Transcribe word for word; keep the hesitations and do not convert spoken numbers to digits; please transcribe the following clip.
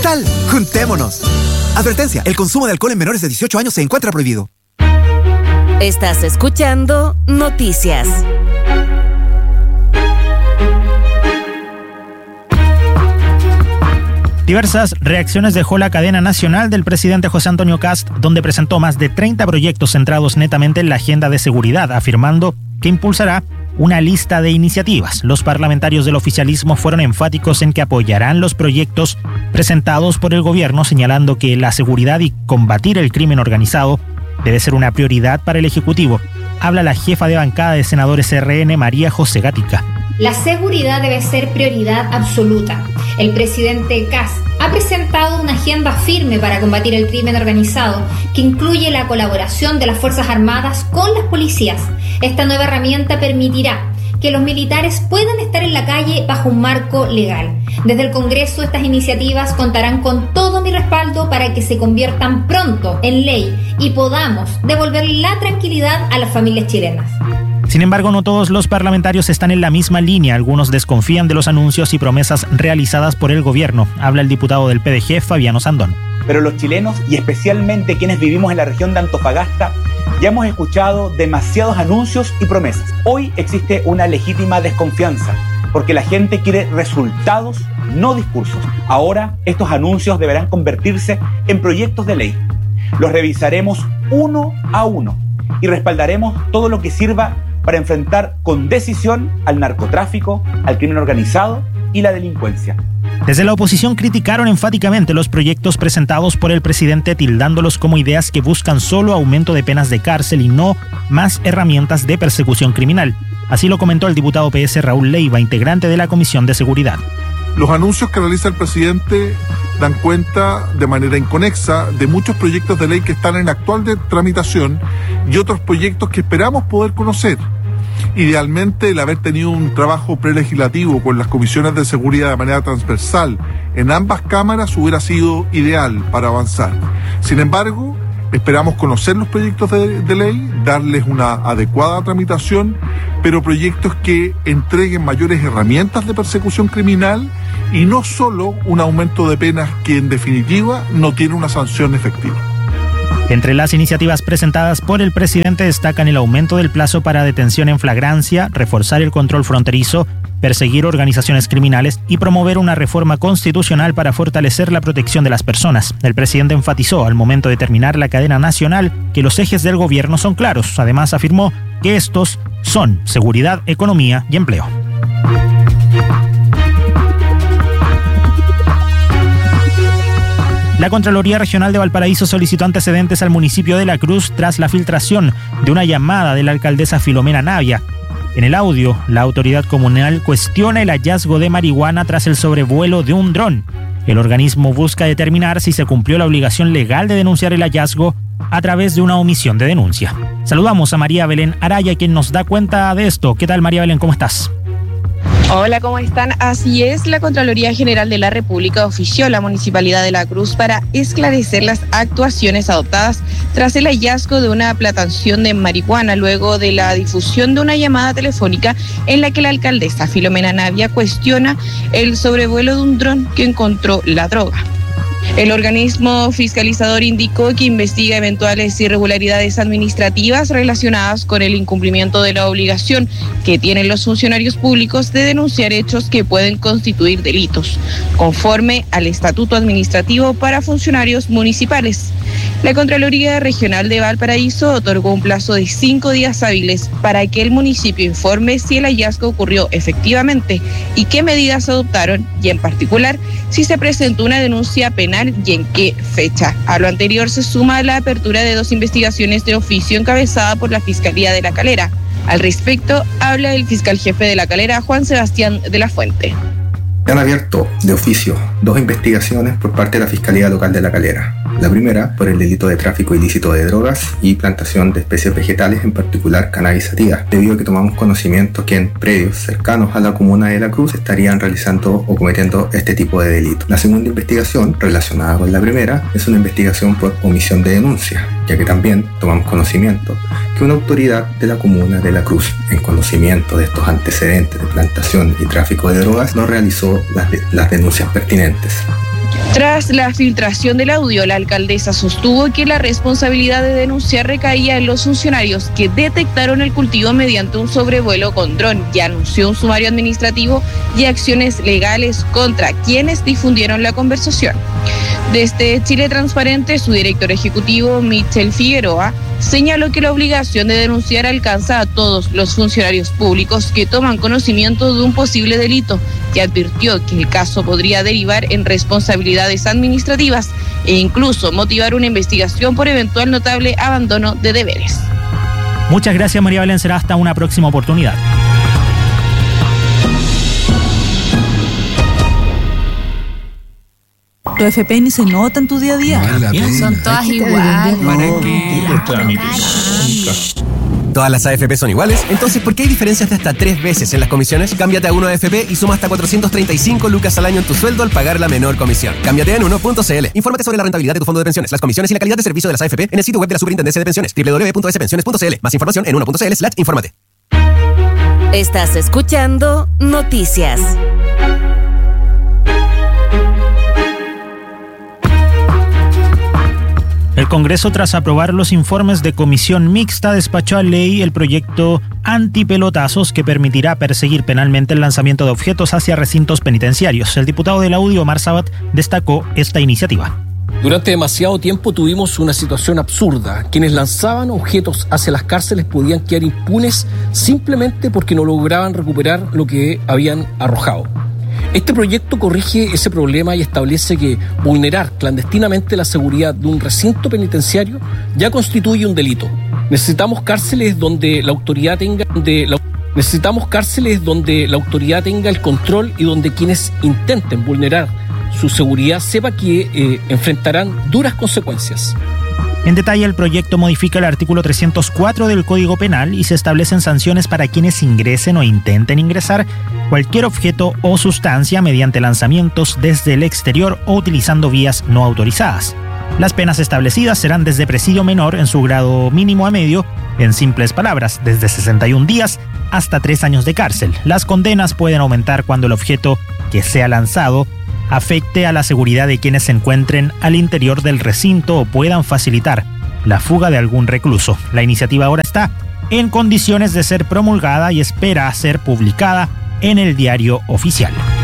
tal? ¡Juntémonos! Advertencia, el consumo de alcohol en menores de dieciocho años se encuentra prohibido. Estás escuchando Noticias. Diversas reacciones dejó la cadena nacional del presidente José Antonio Kast, donde presentó más de treinta proyectos centrados netamente en la agenda de seguridad, afirmando que impulsará una lista de iniciativas. Los parlamentarios del oficialismo fueron enfáticos en que apoyarán los proyectos presentados por el gobierno, señalando que la seguridad y combatir el crimen organizado debe ser una prioridad para el Ejecutivo. Habla la jefa de bancada de senadores R N, María José Gatica. La seguridad debe ser prioridad absoluta. El presidente Kast ha presentado una agenda firme para combatir el crimen organizado que incluye la colaboración de las Fuerzas Armadas con las policías. Esta nueva herramienta permitirá que los militares puedan estar en la calle bajo un marco legal. Desde el Congreso, estas iniciativas contarán con todo mi respaldo para que se conviertan pronto en ley y podamos devolver la tranquilidad a las familias chilenas. Sin embargo, no todos los parlamentarios están en la misma línea. Algunos desconfían de los anuncios y promesas realizadas por el gobierno. Habla el diputado del P D G, Fabiano Sandón. Pero los chilenos, y especialmente quienes vivimos en la región de Antofagasta, ya hemos escuchado demasiados anuncios y promesas. Hoy existe una legítima desconfianza, porque la gente quiere resultados, no discursos. Ahora, estos anuncios deberán convertirse en proyectos de ley. Los revisaremos uno a uno y respaldaremos todo lo que sirva para enfrentar con decisión al narcotráfico, al crimen organizado y la delincuencia. Desde la oposición criticaron enfáticamente los proyectos presentados por el presidente, tildándolos como ideas que buscan solo aumento de penas de cárcel y no más herramientas de persecución criminal. Así lo comentó el diputado P S Raúl Leiva, integrante de la Comisión de Seguridad. Los anuncios que realiza el presidente dan cuenta de manera inconexa de muchos proyectos de ley que están en actual de tramitación y otros proyectos que esperamos poder conocer. Idealmente, el haber tenido un trabajo prelegislativo con las comisiones de seguridad de manera transversal en ambas cámaras hubiera sido ideal para avanzar. Sin embargo, esperamos conocer los proyectos de, de ley, darles una adecuada tramitación, pero proyectos que entreguen mayores herramientas de persecución criminal y no solo un aumento de penas que en definitiva no tiene una sanción efectiva. Entre las iniciativas presentadas por el presidente destacan el aumento del plazo para detención en flagrancia, reforzar el control fronterizo, perseguir organizaciones criminales y promover una reforma constitucional para fortalecer la protección de las personas. El presidente enfatizó al momento de terminar la cadena nacional que los ejes del gobierno son claros. Además, afirmó que estos son seguridad, economía y empleo. La Contraloría Regional de Valparaíso solicitó antecedentes al municipio de La Cruz tras la filtración de una llamada de la alcaldesa Filomena Navia. En el audio, la autoridad comunal cuestiona el hallazgo de marihuana tras el sobrevuelo de un dron. El organismo busca determinar si se cumplió la obligación legal de denunciar el hallazgo a través de una omisión de denuncia. Saludamos a María Belén Araya, quien nos da cuenta de esto. ¿Qué tal, María Belén? ¿Cómo estás? Hola, ¿cómo están? Así es, la Contraloría General de la República ofició a la Municipalidad de La Cruz para esclarecer las actuaciones adoptadas tras el hallazgo de una plantación de marihuana luego de la difusión de una llamada telefónica en la que la alcaldesa Filomena Navia cuestiona el sobrevuelo de un dron que encontró la droga. El organismo fiscalizador indicó que investiga eventuales irregularidades administrativas relacionadas con el incumplimiento de la obligación que tienen los funcionarios públicos de denunciar hechos que pueden constituir delitos, conforme al Estatuto Administrativo para Funcionarios Municipales. La Contraloría Regional de Valparaíso otorgó un plazo de cinco días hábiles para que el municipio informe si el hallazgo ocurrió efectivamente y qué medidas adoptaron, y en particular si se presentó una denuncia penal y en qué fecha. A lo anterior se suma la apertura de dos investigaciones de oficio encabezada por la Fiscalía de La Calera. Al respecto, habla el fiscal jefe de La Calera, Juan Sebastián de la Fuente. Se han abierto de oficio dos investigaciones por parte de la Fiscalía Local de La Calera. La primera por el delito de tráfico ilícito de drogas y plantación de especies vegetales, en particular cannabis sativa, debido a que tomamos conocimiento que en predios cercanos a la comuna de La Cruz estarían realizando o cometiendo este tipo de delito. La segunda investigación, relacionada con la primera, es una investigación por omisión de denuncia, ya que también tomamos conocimiento que una autoridad de la comuna de La Cruz, en conocimiento de estos antecedentes de plantación y tráfico de drogas, no realizó las, de, las denuncias pertinentes. Tras la filtración del audio, la alcaldesa sostuvo que la responsabilidad de denunciar recaía en los funcionarios que detectaron el cultivo mediante un sobrevuelo con dron y anunció un sumario administrativo y acciones legales contra quienes difundieron la conversación. Desde Chile Transparente, su director ejecutivo, Michel Figueroa, señaló que la obligación de denunciar alcanza a todos los funcionarios públicos que toman conocimiento de un posible delito y advirtió que el caso podría derivar en responsabilidades administrativas e incluso motivar una investigación por eventual notable abandono de deberes. Muchas gracias, María Belén. Será hasta una próxima oportunidad. Tu F P ni se nota en tu día a día. Son todas iguales. ¿Para qué los trámites? ¿Todas las A F P son iguales? Entonces, ¿por qué hay diferencias de hasta tres veces en las comisiones? Cámbiate a uno A F P y suma hasta cuatrocientos treinta y cinco lucas al año en tu sueldo al pagar la menor comisión. Cámbiate en uno punto c l. Infórmate sobre la rentabilidad de tu fondo de pensiones, las comisiones y la calidad de servicio de las A F P en el sitio web de la Superintendencia de Pensiones, doble u doble u doble u punto s pensiones punto c l. Más información en uno punto c l slash infórmate. Estás escuchando Noticias. El Congreso, tras aprobar los informes de comisión mixta, despachó a ley el proyecto antipelotazos que permitirá perseguir penalmente el lanzamiento de objetos hacia recintos penitenciarios. El diputado del Audi, Omar Sabat, destacó esta iniciativa. Durante demasiado tiempo tuvimos una situación absurda. Quienes lanzaban objetos hacia las cárceles podían quedar impunes simplemente porque no lograban recuperar lo que habían arrojado. Este proyecto corrige ese problema y establece que vulnerar clandestinamente la seguridad de un recinto penitenciario ya constituye un delito. Necesitamos cárceles donde la autoridad tenga, donde la, necesitamos cárceles donde la autoridad tenga el control y donde quienes intenten vulnerar su seguridad sepa que eh, enfrentarán duras consecuencias. En detalle, el proyecto modifica el artículo trescientos cuatro del Código Penal y se establecen sanciones para quienes ingresen o intenten ingresar cualquier objeto o sustancia mediante lanzamientos desde el exterior o utilizando vías no autorizadas. Las penas establecidas serán desde presidio menor en su grado mínimo a medio, en simples palabras, desde sesenta y un días hasta tres años de cárcel. Las condenas pueden aumentar cuando el objeto que sea lanzado afecte a la seguridad de quienes se encuentren al interior del recinto o puedan facilitar la fuga de algún recluso. La iniciativa ahora está en condiciones de ser promulgada y espera ser publicada en el Diario Oficial.